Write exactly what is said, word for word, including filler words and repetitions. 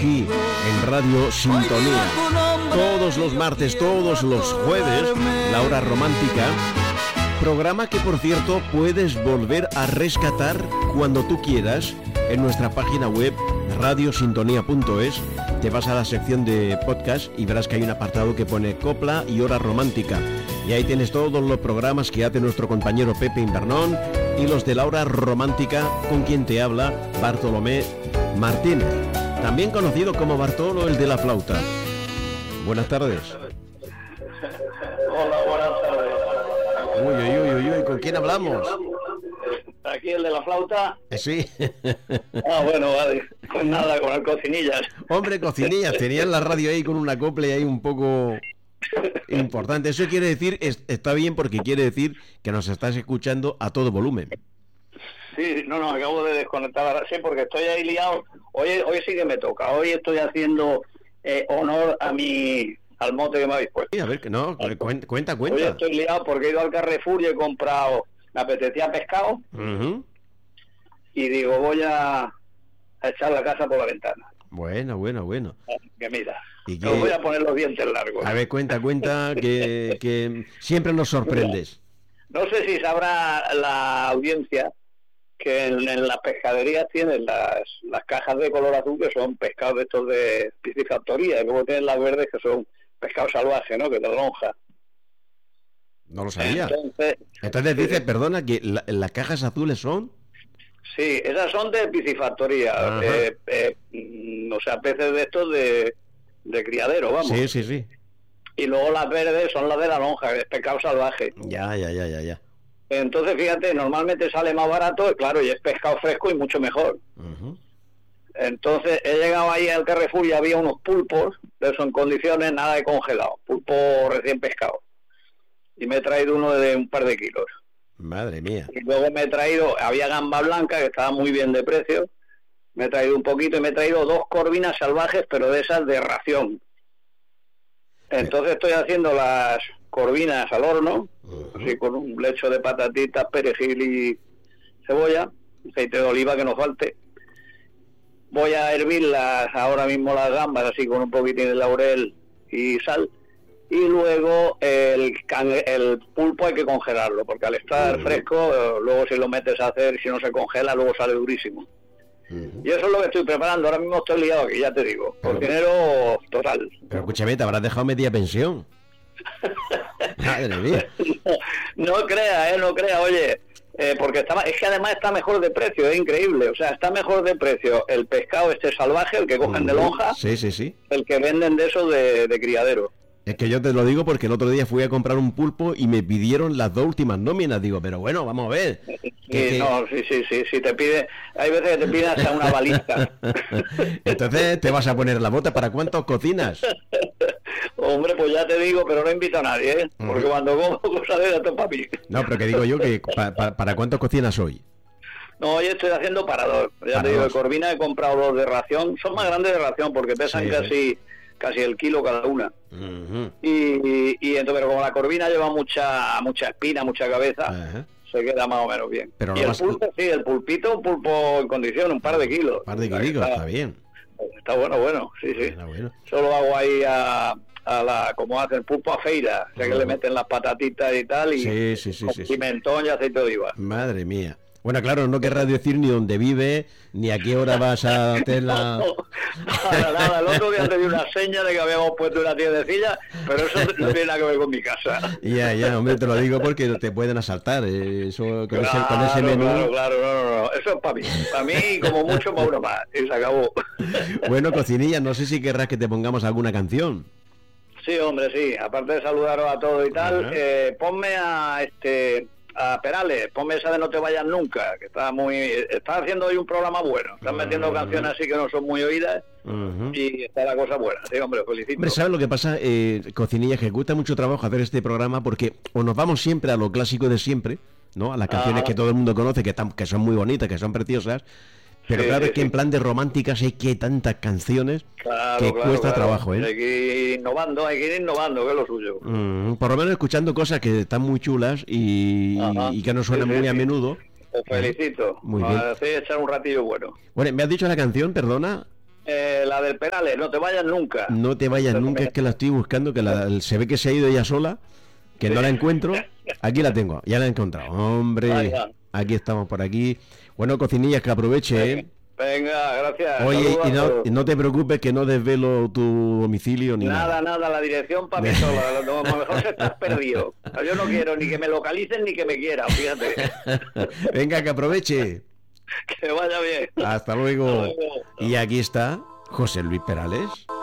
aquí en Radio Sintonía. Todos los martes, todos los jueves, La Hora Romántica. Programa que, por cierto, puedes volver a rescatar cuando tú quieras en nuestra página web radio sintonía punto es. Te vas a la sección de podcast y verás que hay un apartado que pone Copla y Hora Romántica. Y ahí tienes todos los programas que hace nuestro compañero Pepe Invernón y los de La Hora Romántica, con quien te habla Bartolomé Martínez, también conocido como Bartolo, el de la flauta. Buenas tardes. Hola, buenas tardes. Uy, uy, uy, uy, uy, ¿con quién hablamos? Aquí el de la flauta. Eh, sí. Ah, bueno, vale. Pues nada, con el Cocinillas. Hombre, Cocinillas, tenían la radio ahí con una copla ahí un poco importante. Eso quiere decir, es, está bien porque quiere decir que nos estás escuchando a todo volumen. Sí, no, no, acabo de desconectar ahora. Sí, porque estoy ahí liado. Hoy, hoy sí que me toca. Hoy estoy haciendo eh, honor a mi... al mote que me habéis puesto. Sí, a ver, que no, cuenta, cuenta, cuenta. Hoy estoy liado porque he ido al Carrefour y he comprado, me apetecía pescado, uh-huh. y digo, voy a, a echar la casa por la ventana. Bueno, bueno, bueno. Que mira, ¿Y que... voy a poner los dientes largos. A ver, cuenta, cuenta, que, que siempre nos sorprendes. No sé si sabrá la audiencia que en, en las pescaderías tienen las, las cajas de color azul, que son pescados de estos de piscifactoría, y luego tienen las verdes, que son pescado salvaje, ¿no? Que te lonja. No lo sabía. Entonces, Entonces dice, sí. Perdona, que la, las cajas azules son... Sí, esas son de piscifactoría, eh, eh, o sea, peces de estos de, de criadero, vamos. Sí, sí, sí. Y luego las verdes son las de la lonja, que es pescado salvaje. Ya, ya, ya, ya, ya. Entonces, fíjate, normalmente sale más barato, claro, y es pescado fresco y mucho mejor. Uh-huh. Entonces, he llegado ahí al Carrefour y había unos pulpos, de eso en condiciones, nada de congelado, pulpo recién pescado. Y me he traído uno de un par de kilos. Madre mía. Y luego me he traído, había gamba blanca, que estaba muy bien de precio, me he traído un poquito y me he traído dos corvinas salvajes, pero de esas de ración. Entonces estoy haciendo las corvinas al horno, uh-huh. así con un lecho de patatitas, perejil y cebolla, aceite de oliva que no falte. Voy a hervirlas ahora mismo las gambas, así con un poquitín de laurel y sal. Y luego el, el pulpo hay que congelarlo, porque al estar uh-huh. fresco, luego si lo metes a hacer, si no se congela, luego sale durísimo. Uh-huh. Y eso es lo que estoy preparando. Ahora mismo estoy liado aquí, ya te digo. Pero, cocinero total. Pero escúchame, te habrás dejado media pensión. Madre mía. No, no crea, eh, no crea, oye, eh, porque está, es que además está mejor de precio, es increíble. O sea, está mejor de precio el pescado este salvaje, el que cogen uh-huh. de lonja, sí, sí, sí. el que venden de esos de, de criadero. Es que yo te lo digo porque el otro día fui a comprar un pulpo y me pidieron las dos últimas nóminas. Digo, pero bueno, vamos a ver. Sí, que, no, sí, sí, sí, sí, te pide, hay veces que te piden hasta una balista. Entonces te vas a poner la bota. ¿Para cuántos cocinas? Hombre, pues ya te digo, pero no invito a nadie, ¿eh? Porque uh-huh. cuando como cosas de esto para mí. No, pero que digo yo que pa, pa, ¿para cuántos cocinas hoy? No, hoy estoy haciendo para dos. Ya para te digo, de corvina he comprado dos de ración. Son más grandes de ración porque pesan sí, casi... Sí. casi el kilo cada una. Uh-huh. y, y, y entonces, pero como la corvina lleva mucha mucha espina, mucha cabeza, uh-huh. se queda más o menos bien. Pero y el pulpo, sí, el pulpito, un pulpo en condición, un par de kilos. Un par de kilos, está, está bien. Está bueno, bueno, sí, sí. Está bueno. Solo hago ahí a, a la, como hacen, pulpo a feira, o sea uh-huh. que le meten las patatitas y tal, y sí, sí, sí, sí, pimentón sí. y aceite de oliva. Madre mía. Bueno, claro, no querrás decir ni dónde vive, ni a qué hora vas a hacer la... No, nada, nada, el otro día te di una seña de que habíamos puesto una tiendecilla, pero eso no tiene nada que ver con mi casa. Ya, ya, hombre, te lo digo porque te pueden asaltar, eh, eso con, claro, ese, con ese menú... Claro, claro, no, no, no, eso es para mí, para mí como mucho para uno más, y se acabó. Bueno, Cocinilla, no sé si querrás que te pongamos alguna canción. Sí, hombre, sí, aparte de saludaros a todos y tal, uh-huh. eh, ponme a este... a Perales, ponme esa de No te vayas nunca, que está muy, está haciendo hoy un programa bueno, están metiendo uh-huh. canciones así que no son muy oídas uh-huh. y está la cosa buena, sí, hombre, felicito. Hombre, ¿sabes lo que pasa, eh, Cocinilla? Que cuesta mucho trabajo hacer este programa porque o nos vamos siempre a lo clásico de siempre, ¿no? A las canciones uh-huh. que todo el mundo conoce, que, tan, que son muy bonitas, que son preciosas, pero sí, claro, sí, es que sí. en plan de románticas hay que tantas canciones claro, que claro, cuesta claro. trabajo, ¿eh? Hay que ir innovando, hay que ir innovando, que es lo suyo. Mm, por lo menos escuchando cosas que están muy chulas y, y que no suenan sí, sí, muy sí. a menudo. Os felicito. Muy bien. Hacéis echar un ratillo bueno. Bueno, ¿me has dicho la canción, perdona? Eh, la del Perales, no te vayas nunca. No te vayas nunca, es que la estoy buscando, que la, se ve que se ha ido ella sola, que sí. No la encuentro. Aquí la tengo, ya la he encontrado. Hombre, vaya. Aquí estamos por aquí. Bueno, cocinillas, que aproveche, ¿eh? Venga, gracias. Oye, y no, y no te preocupes que no desvelo tu domicilio ni nada. Nada, nada, la dirección para mí sola. A lo mejor se estás perdido. Yo no quiero ni que me localicen ni que me quieran, fíjate. Venga, que aproveche. Que vaya bien. Hasta luego. Hasta luego. Y aquí está José Luis Perales.